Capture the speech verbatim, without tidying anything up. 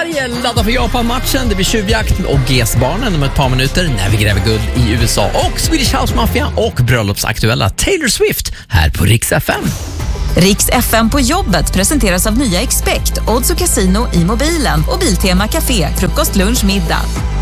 Sverige laddar för Japan-matchen. Det blir tjuvjakt och G S-barnen om ett par minuter när vi gräver guld i U S A. Och Swedish House Mafia och bröllopsaktuella Taylor Swift här på Rix F M. Rix F M på jobbet presenteras av nya Expect, Odds och Casino i mobilen och Biltema Café, frukost, lunch, middag.